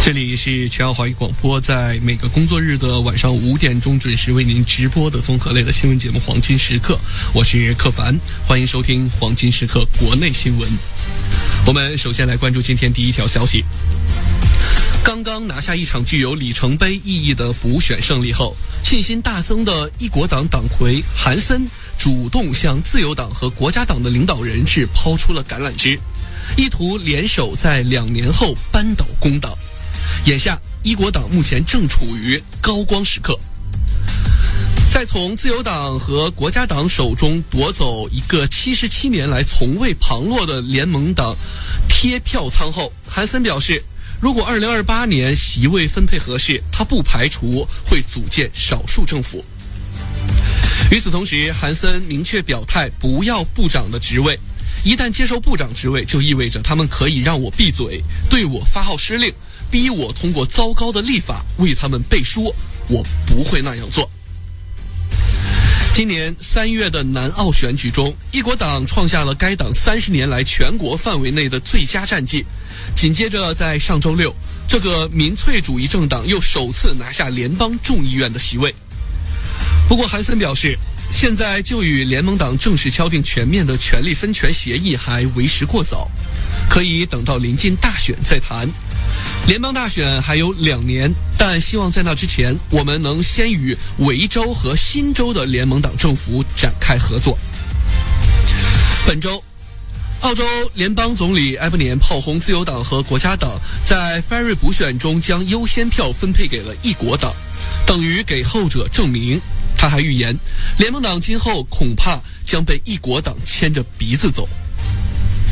这里是全澳华语广播，在每个工作日的晚上5点钟准时为您直播的综合类的新闻节目《黄金时刻》，我是克凡，欢迎收听《黄金时刻》国内新闻。我们首先来关注今天第一条消息。刚刚拿下一场具有里程碑意义的补选胜利后，信心大增的一国党党魁韩森主动向自由党和国家党的领导人士抛出了橄榄枝，意图联手在2年后扳倒工党。眼下一国党目前正处于高光时刻，在从自由党和国家党手中夺走一个77年来从未旁落的联盟党贴票仓后，韩森表示，如果2028年席位分配合适，他不排除会组建少数政府。与此同时，韩森明确表态不要部长的职位，一旦接受部长职位，就意味着他们可以让我闭嘴，对我发号施令，逼我通过糟糕的立法为他们背书，我不会那样做。今年3月的南澳选举中，一国党创下了该党30年来全国范围内的最佳战绩。紧接着在上周六，这个民粹主义政党又首次拿下联邦众议院的席位。不过韩森表示，现在就与联盟党正式敲定全面的权力分权协议还为时过早，可以等到临近大选再谈。联邦大选还有2年，但希望在那之前，我们能先与维州和新州的联盟党政府展开合作。本周，澳洲联邦总理埃伯年炮轰自由党和国家党在菲瑞补选中将优先票分配给了一国党，等于给后者证明。他还预言，联盟党今后恐怕将被一国党牵着鼻子走。